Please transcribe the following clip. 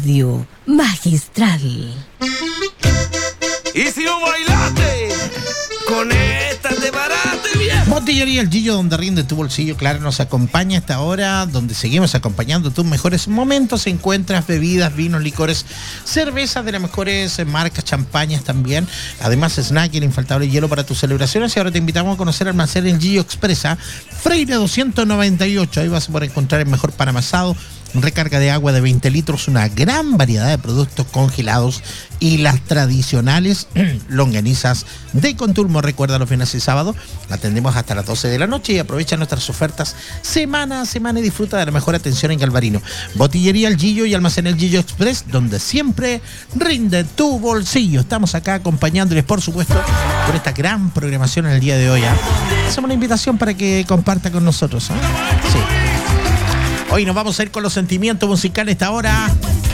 Radio Magistral. Y si no bailaste, conéctate, parate bien. Botillería El Gillo, donde rinde tu bolsillo. Claro, nos acompaña a esta hora, donde seguimos acompañando tus mejores momentos. Encuentras bebidas, vinos, licores, cervezas de las mejores marcas, champañas también. Además, snack y el infaltable hielo para tus celebraciones. Y ahora te invitamos a conocer el almacén El Gillo Expresa, Freire 298. Ahí vas a poder encontrar el mejor pan amasado, recarga de agua de 20 litros, una gran variedad de productos congelados y las tradicionales longanizas de Conturmo. Recuerda, los viernes y sábados atendemos hasta las 12 de la noche y aprovecha nuestras ofertas semana a semana y disfruta de la mejor atención en Galvarino. Botillería El Gillo y almacén El Gillo Express, donde siempre rinde tu bolsillo. Estamos acá acompañándoles, por supuesto, por esta gran programación en el día de hoy. Hacemos una invitación para que comparta con nosotros. Sí. Hoy nos vamos a ir con los sentimientos musicales esta hora.